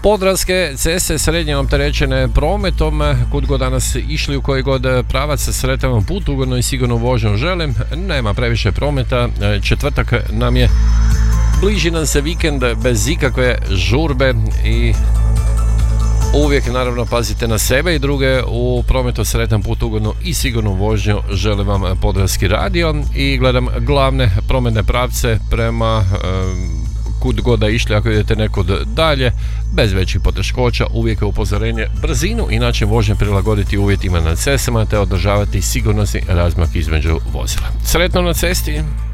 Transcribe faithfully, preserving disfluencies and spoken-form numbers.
Podravske ceste srednje opterećene prometom, kud god danas išli, u koji god pravac, sretan vam put, ugodno i sigurno vožnju želim, nema previše prometa, četvrtak nam je, bliži nam se vikend bez ikakve žurbe i uvijek naravno pazite na sebe i druge u prometu, sretan put, ugodno i sigurno vožnju želim vam Podravski radio i gledam glavne prometne pravce prema um, kud god da išli, ako idete nekud dalje, bez većih poteškoća, uvijek je upozorenje brzinu i način vožnje prilagoditi uvjetima na cestama te održavati sigurnosni razmak između vozila. Sretno na cesti!